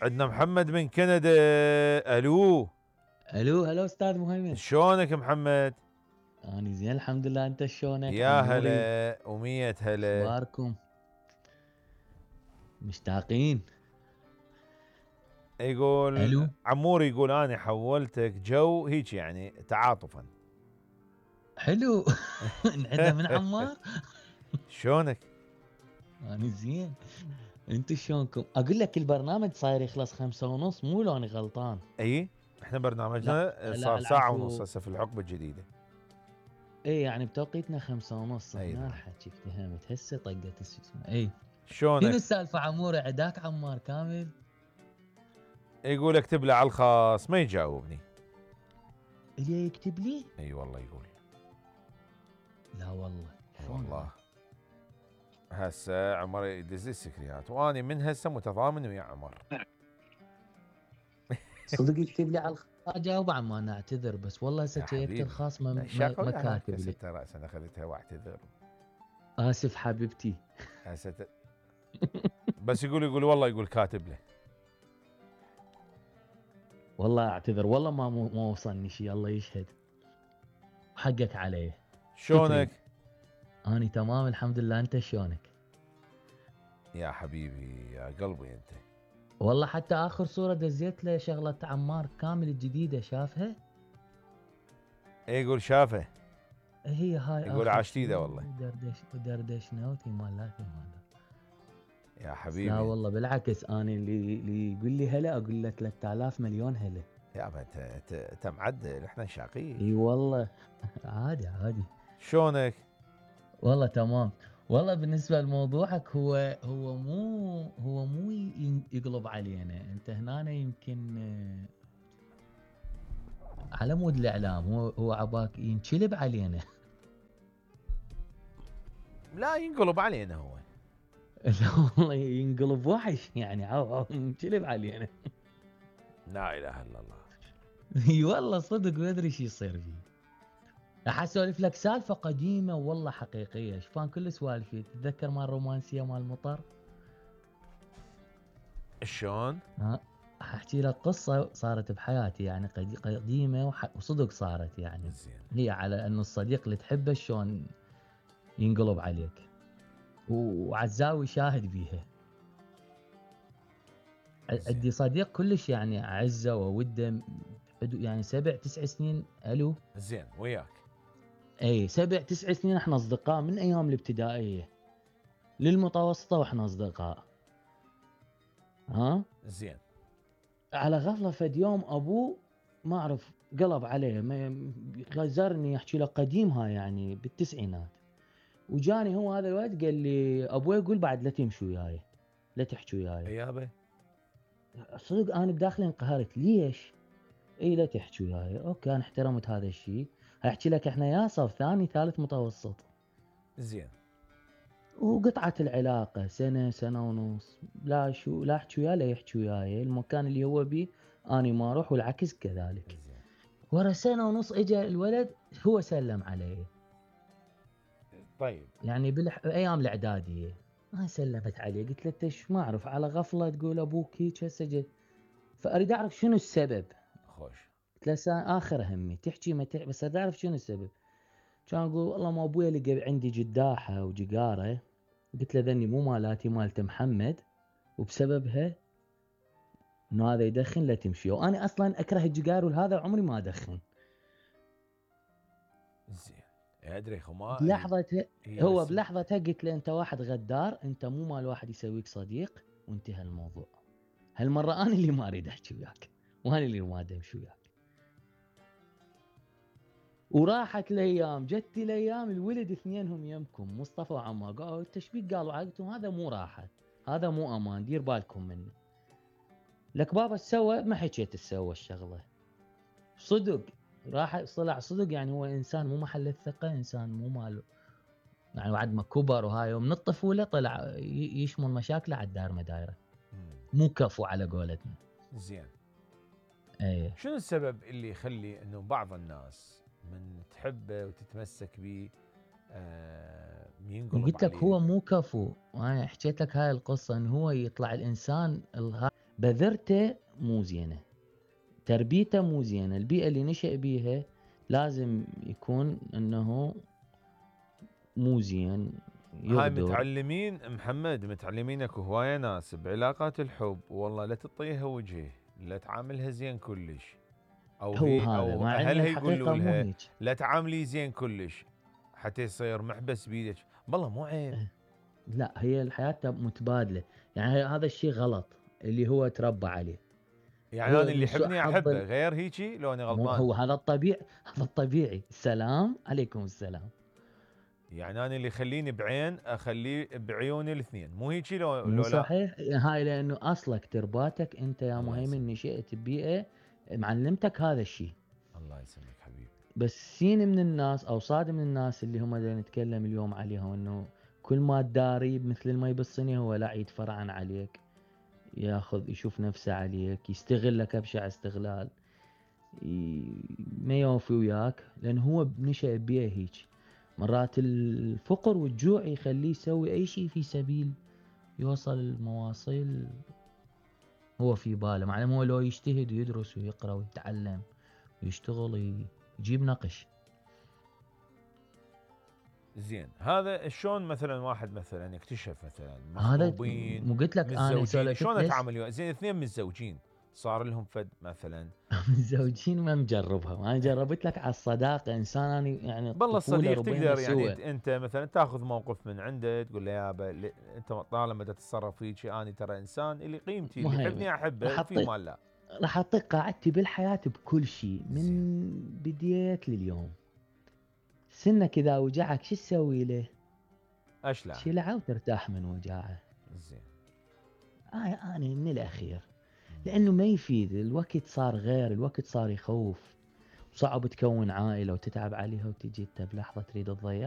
عندنا محمد من كندا. الو الو استاذ مهيمن. شلونك محمد؟ اني زين الحمد لله، انت شلونك؟ يا عموري، هلا ومية هلا. اخباركم؟ مشتاقين. يقول الو. عمور، يقول انا حولتك جو هيك يعني تعاطفا. حلو. نعده من عمار. شلونك؟ اني زين. انتو شلونكم؟ اقول لك البرنامج صاير يخلص 5:30، مو لو اني غلطان؟ اي احنا برنامجنا لا صار ساعة ونص العفو. هسه في الحقبة الجديدة. اي يعني بتوقيتنا 5:30 اي هنا نعم. الحكي، فهمت هسه طقت اسمه. اي شنو شلونك؟ السالفه عموري؟ عداك عمار كامل؟ يقول اكتب له على الخاص، ما يجاوبني. اللي يكتب لي؟ اي والله يقول. لا والله شلون والله هذا؟ هسه عمر يدز السكريات واني من هسه متضامن ويا عمر. صدق يكتب لي على الخاص اجاوب عن ما نعتذر، بس والله هسه يا جيت حبيبي الخاص لا ما, الشاق ما وياها كاتب لي. كسرت راسا اخذتها واعتذر. اسف حبيبتي. هسه بس يقول والله يقول كاتب له. والله اعتذر، والله ما وصلني شيء، الله يشهد. حقك علي. شلونك؟ اني تمام الحمد لله، انت شلونك؟ يا حبيبي يا قلبي انت. والله حتى اخر صورة دزيت له شغلة عمار كامل الجديدة، شافها؟ يقول شافه. هي هاي يقول اخر عاشتيده شيء. والله. ودردشنا وتمالات. يا لا حبيبي. والله بالعكس، انا اللي يقول لي هلا اقول له 3000 مليون هلا. يا انت معدل، احنا شاقين. اي والله. عادي عادي. شلونك؟ والله تمام. والله بالنسبة لموضوعك، هو مو يقلب علينا، انت هنا يمكن على مود الاعلام، هو عباك ينشلب علينا. لا ينقلب علينا هو. لا والله ينقلب وحش يعني، عاو ينشلب علينا. لا اله الا الله. اي والله صدق ما ادري شو يصير فيه. راح اسولف لك سالفة قديمة والله حقيقية، شفان كل سوالفي. تتذكر مال الرومانسية مال المطر؟ شلون؟ ها، احكي لك قصه صارت بحياتي يعني قديمه وصدق صارت يعني. زين. هي على انه الصديق اللي تحبه شلون ينقلب عليك، وعزاوي شاهد بيها. عندي صديق كلش يعني اعزه ووده، يعني 7 9 سنين. الو. زين وياك. اي 7 9 سنين احنا اصدقاء من ايام الابتدائيه للمتوسطه، واحنا اصدقاء. ها. زين. على غفله فد يوم ابوه ما اعرف قلب عليه، غزرني يحكي له قديمها يعني بالتسعينات. وجاني هو هذا الوقت قال لي ابوي يقول بعد لا تمشي وياي، لا تحكي وياي. يابا. صدق انا بداخلي انقهرت، ليش؟ اي لا تحكي وياي. اوكي انا احترمت هذا الشيء. احكي لك احنا يا صف ثاني ثالث متوسط. زين. وقطعت العلاقة سنة سنة ونص، لا احكي وياه لا يحكي وياي، المكان اللي هو بيه اني ما اروح، والعكس كذلك. زين. ورا سنة ونص اجى الولد، هو سلم علي. طيب. يعني ايام الاعدادية ما سلمت عليه. قلت له انت ما اعرف، على غفلة تقول ابوك هيك هسه جد. فاريد اعرف شنو السبب. خوش. قلت له اخر همي تحكي ما تحكي، بس اريد اعرف شنو السبب. كان اقول والله ما ابوي لقى عندي جداحة وجقارة. قلت له ذني مو مالاتي، مالت محمد، وبسببها انه هذا يدخن لا تمشي. وانا اصلا اكره الجقار وهذا، عمري ما ادخن. زين. ادري خما بلحظتها هو بس بلحظتها قلت له انت واحد غدار، انت مو مال واحد يسويك صديق، وانتهى الموضوع. هالمره انا اللي ما اريد احكي وياك، وانا اللي ما ادري امشي وياك. وراحت الايام، جت الايام، الولد اثنينهم يمكم مصطفى وعمار. قالوا انت ايش بيك؟ قالوا عقلتهم هذا مو راحت، هذا مو امان، دير بالكم منه. لك بابا سوى ما حكيت سوى الشغله صدق. راح صلع صدق، يعني هو انسان مو محل الثقه، انسان مو ماله يعني. بعد ما كبر وهاي من الطفوله طلع يشمل مشاكله على الدار مدايره، مو كفو على قولتنا. زين. ايه. شنو السبب اللي يخلي انه بعض الناس من تحبه وتتمسك به ينقلب قلت لك هو عليك. مو كفو، وانا حكيت لك هاي القصه ان هو يطلع الانسان بذرته مو زينه، تربيته مو زينه، البيئه اللي نشأ بيها لازم يكون انه مو زين، هاي يغدر. متعلمين محمد، متعلمين اكو هوايه ناس بعلاقات الحب والله لا تعطيها وجه، لا تعاملها زين كلش، او هو هي هذا، او مع ان اهلها يقولوا الحقيقه مو لها هيك. لا تعاملي زين كلش حتى يصير محبس بيدك. والله مو عيب. لا، هي الحياه متبادله، يعني هذا الشيء غلط اللي هو تربى عليه. يعني هو انا اللي من سوء يحبني حظ احبه غير هيجي لو اني مو غلطان. هو هذا الطبيعي، هذا الطبيعي. السلام عليكم السلام. يعني انا اللي يخليني بعين اخليه بعيون الاثنين، مو هيجي مو لو لا. صحيح، هاي لانه اصلك ترباتك انت يا الله مهيمن، يسلمك. نشأت ببيئه معلمتك هذا الشيء. الله يسلمك حبيبي. بس سين من الناس او صاد من الناس اللي هم دا نتكلم اليوم عليهم، انه كل ما تداري مثل ما يبصني هو لا يتفرعن عليك، ياخذ يشوف نفسه عليك، يستغلك ابشع استغلال، ما يوفي وياك، لان هو نشأ ببيئه هيك. مرات الفقر والجوع يخليه يسوي اي شيء في سبيل يوصل المواصيل هو في باله، مع انه هو لو يجتهد ويدرس ويقرا ويتعلم ويشتغل يجيب نقش. زين هذا شلون مثلا واحد مثلا اكتشف مثلا هذا مخطوبين مو قلت لك انا متزوجين سولفت شلون ليش. اتعامل وياه؟ زين اثنين متزوجين صار لهم فد مثلا. متزوجين ما مجربها، انا جربت لك على الصداقه، انسان أنا يعني بالله الطفوله الصديق ربينا تقدر يعني سوا. انت مثلا تاخذ موقف من عنده تقول له يابا انت طالما بدك تتصرف فيك انا ترى انسان اللي قيمتي اللي مهيمن، يحبني احبه راح وفي اعطيك مال لا. راح اعطيك قاعدتي بالحياه بكل شيء زين. من بديت لليوم. سنك اذا وجعك شو تسوي له؟ اشلع. شيله وترتاح من وجعه. زين. انا من الاخير، لانه ما يفيد، الوقت صار غير، الوقت صار يخوف، صعب تكون عائله وتتعب عليها وتجي انت بلحظه تريد تضيع.